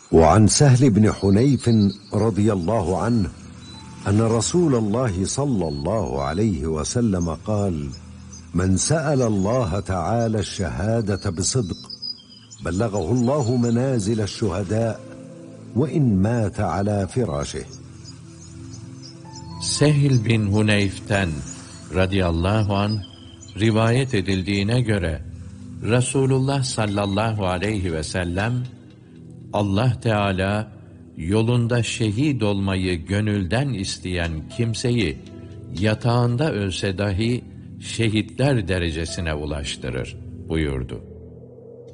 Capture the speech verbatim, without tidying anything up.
وعن سهل بن حنيف رضي الله عنه أن رسول الله صلى الله عليه وسلم قال: من سأل الله تعالى الشهادة بصدق بلغه الله منازل الشهداء وإن مات على فراشه. Sehl bin Huneyf'ten radıyallahu anh rivayet edildiğine göre Resulullah sallallahu aleyhi ve sellem, Allah Teala yolunda şehit olmayı gönülden isteyen kimseyi yatağında ölse dahi şehitler derecesine ulaştırır buyurdu.